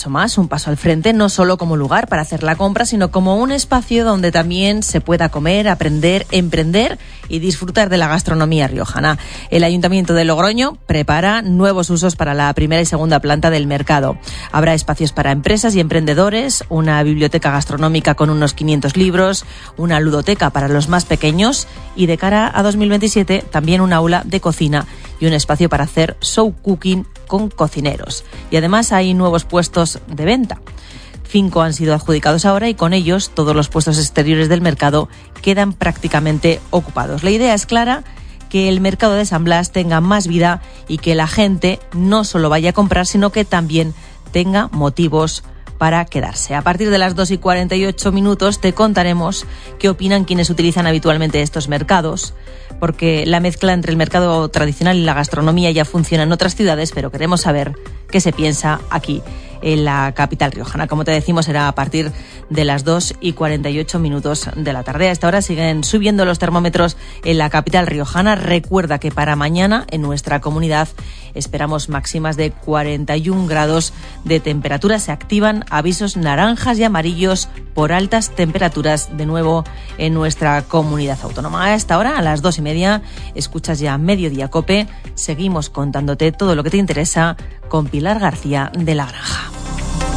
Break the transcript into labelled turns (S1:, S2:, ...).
S1: paso más, un paso al frente, no solo como lugar para hacer la compra, sino como un espacio donde también se pueda comer, aprender, emprender y disfrutar de la gastronomía riojana. El Ayuntamiento de Logroño prepara nuevos usos para la primera y segunda planta del mercado. Habrá espacios para empresas y emprendedores, una biblioteca gastronómica con unos 500 libros, una ludoteca para los más pequeños y de cara a 2027 también un aula de cocina y un espacio para hacer show cooking con cocineros. Y además hay nuevos puestos de venta. 5 han sido adjudicados ahora y con ellos todos los puestos exteriores del mercado quedan prácticamente ocupados. La idea es clara, que el mercado de San Blas tenga más vida y que la gente no solo vaya a comprar, sino que también tenga motivos para quedarse. A partir de las 2:48 te contaremos qué opinan quienes utilizan habitualmente estos mercados, porque la mezcla entre el mercado tradicional y la gastronomía ya funciona en otras ciudades, pero queremos saber qué se piensa aquí en la capital riojana. Como te decimos, será a partir de las 2:48 de la tarde. A esta hora siguen subiendo los termómetros en la capital riojana. Recuerda que para mañana en nuestra comunidad esperamos máximas de 41 grados de temperatura. Se activan avisos naranjas y amarillos por altas temperaturas de nuevo en nuestra comunidad autónoma. A esta hora, a las 2:30, escuchas ya Mediodía Cope. Seguimos contándote todo lo que te interesa con Pilar García de la Granja.